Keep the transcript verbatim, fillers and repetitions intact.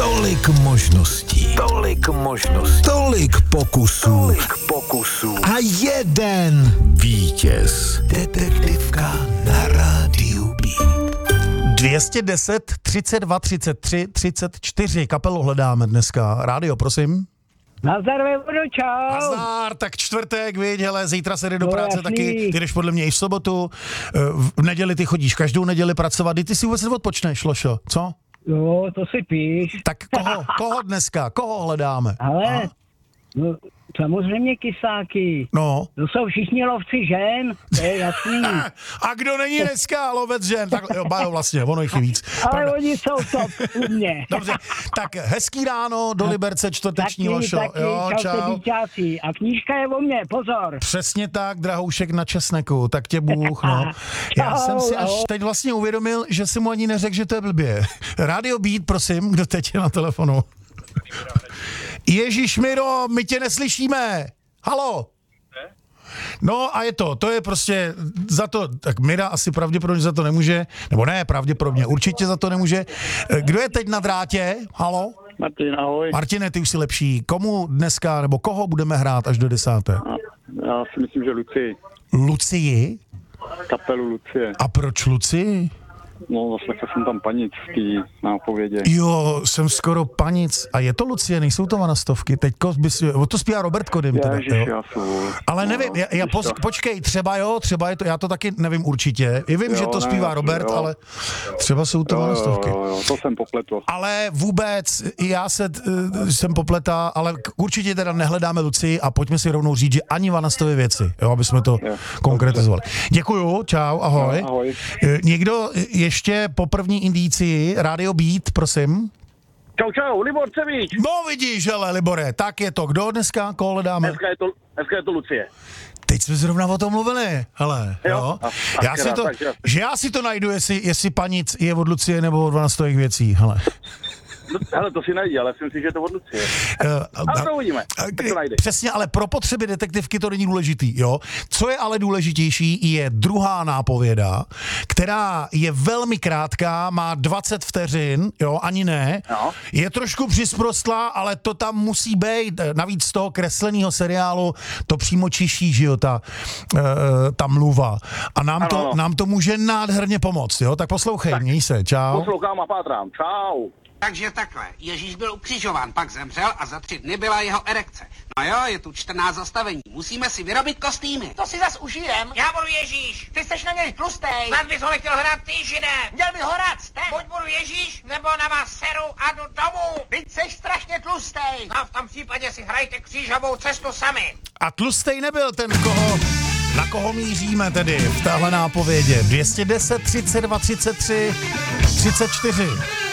Tolik možností, tolik možností, tolik pokusů, tolik pokusů a jeden vítěz. Detektivka na rádiu Beat. dvě stě deset, třicet dva, třicet tři, třicet čtyři. Kapelu hledáme dneska. Rádio, prosím. Nazdar, Vévodo, čau. Nazdar, tak čtvrtek, viď, hele, zítra se jde do No, práce jasný. taky. Ty jdeš podle mě i v sobotu. V neděli ty chodíš každou neděli pracovat. Kdy ty si vůbec neodpočneš, Lošo, co? Jo, to si píš. Tak koho, koho dneska, koho hledáme? Ale, no, samozřejmě kysáky. No. To jsou všichni lovci žen, to je jasný. A kdo není dneska lovec žen? Tak, jo, bajo, vlastně, ono jich je víc. Ale Pravda. oni jsou top u mě. Dobře, tak hezký ráno do Liberce, čtvrteční, Taky, Lošo. taky, Jo, čau, čau. čau. A knížka je o mně, pozor. Přesně tak, drahoušek na česneku, tak tě Bůh, no. Já jsem si až teď vlastně uvědomil, že si mu ani neřekl, že to je blbě. Rádio Beat, prosím, kdo teď je na telefonu? Ježišmiro, my tě neslyšíme. Halo? No a je to, to je prostě za to, tak Mira asi pravděpodobně za to nemůže, nebo ne, pravděpodobně, určitě za to nemůže. Kdo je teď na drátě? Halo? Martin, ahoj. Martine, ty už jsi lepší. Komu dneska, nebo koho budeme hrát až do desáté? Já si myslím, že Lucii. Lucii? Kapelu Lucie. A proč Lucii? No, zaslechl jsem tam panic v té nápovědě. Jo, jsem skoro panic. A je to Lucie, nejsou to vanastovky. Teďko bys, to zpívá Robert Kodym teda, Ježiš, jo. já jsou. Ale nevím, já, já pos, počkej, třeba jo, třeba je to, já to taky nevím určitě. I vím, Jo, že to ne, zpívá Robert, jo. ale třeba jsou to Jo, vanastovky. jo, jo, to jsem popletl. Ale vůbec, já se uh, jsem popletá, ale k- určitě teda nehledáme Lucii a pojďme si rovnou říct, že ani vanastové věci, jo, aby jsme to Jo, konkretizovali. Děkuju, čau, ahoj. No, ahoj. Eh, Někdo ještě po první indícii, Rádio Beat, prosím. Čau, čau, Libor Cevič. No vidíš, hele, Libore, tak je to. Kdo dneska? Koho hledáme? Dneska je to, dneska je to Lucie. Teď jsme zrovna o tom mluvili, hele, jo. Jo? A- a Já si krát, to, takže- že já si to najdu, jestli, jestli panic je od Lucie nebo od vanastových věcí, hele. No, hele, to si najdi, ale myslím si, že je to od Lucie. Eh, Ale to uvidíme, eh, tak to najde. Přesně, ale pro potřeby detektivky to není důležitý, jo. Co je ale důležitější, je druhá nápověda, která je velmi krátká, má dvacet vteřin, jo, ani ne. No. Je trošku přisprostlá, ale to tam musí být. Navíc z toho kresleného seriálu to přímo čiší, že jo, ta, uh, ta mluva. A nám, Ano, to, ano. nám to může nádherně pomoct, jo. Tak poslouchej, Tak. měj se, čau. Poslouchám a pátrám. Čau. Takže takhle, Ježíš byl ukřižován, pak zemřel a za tři dny byla jeho erekce. No jo, je tu čtrnáct zastavení, musíme si vyrobit kostýmy. To si zas užijem. Já budu Ježíš. Ty jsi na něj tlustej. Snad bys ho nechtěl hrát ty, žide. Měl by ho hrát jste. Buď budu Ježíš, nebo na vás seru a jdu domů. Teď jsi strašně tlustej. No v tom případě si hrajte křížovou cestu sami. A tlustej nebyl ten, koho, na koho míříme tedy v téhle nápovědě. dvě stě deset, třicet dva, třicet tři, třicet čtyři.